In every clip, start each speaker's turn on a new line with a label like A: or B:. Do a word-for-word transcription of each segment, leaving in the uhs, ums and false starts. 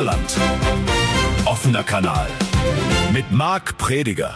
A: Saarland. Offener Kanal mit Marc Prediger.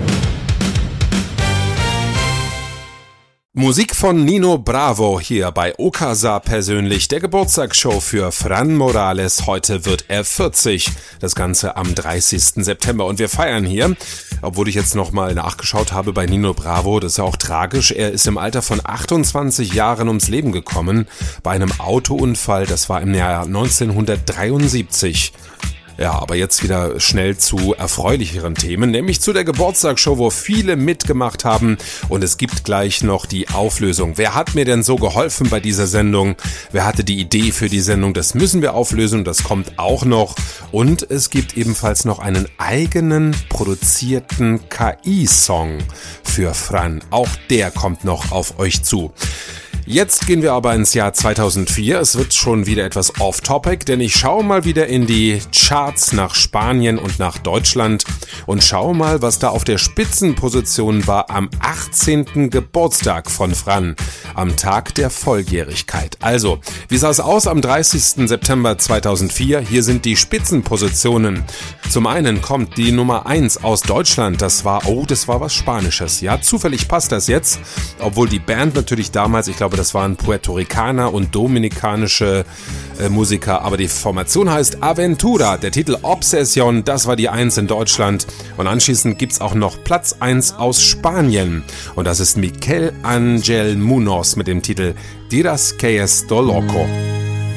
B: Musik von Nino Bravo hier bei Okasa persönlich, der Geburtstagsshow für Fran Morales. Heute wird er vierzig, das Ganze am dreißigsten September und wir feiern hier, obwohl ich jetzt nochmal nachgeschaut habe bei Nino Bravo, das ist ja auch tragisch, er ist im Alter von achtundzwanzig Jahren ums Leben gekommen bei einem Autounfall, das war im Jahr neunzehnhundertdreiundsiebzig. Ja, aber jetzt wieder schnell zu erfreulicheren Themen, nämlich zu der Geburtstagsshow, wo viele mitgemacht haben und es gibt gleich noch die Auflösung. Wer hat mir denn so geholfen bei dieser Sendung? Wer hatte die Idee für die Sendung? Das müssen wir auflösen, das kommt auch noch. Und es gibt ebenfalls noch einen eigenen produzierten K I-Song für Fran. Auch der kommt noch auf euch zu. Jetzt gehen wir aber ins Jahr zweitausendvier. Es wird schon wieder etwas off-topic, denn ich schaue mal wieder in die Charts nach Spanien und nach Deutschland und schaue mal, was da auf der Spitzenposition war am achtzehnten Geburtstag von Fran, am Tag der Volljährigkeit. Also, wie sah es aus am dreißigsten September zweitausendvier? Hier sind die Spitzenpositionen. Zum einen kommt die Nummer eins aus Deutschland. Das war, oh, das war was Spanisches. Ja, zufällig passt das jetzt, obwohl die Band natürlich damals, ich glaube, das waren Puerto Ricaner und dominikanische äh, Musiker, aber die Formation heißt Aventura, der Titel Obsession, das war die eins in Deutschland und anschließend gibt's auch noch Platz eins aus Spanien und das ist Miquel Ángel Munoz mit dem Titel Dirás que estoy loco.